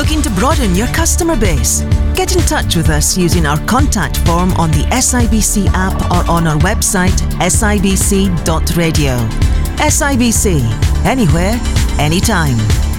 Looking to broaden your customer base? Get in touch with us using our contact form on the SIBC app or on our website sibc.radio. SIBC, anywhere, anytime.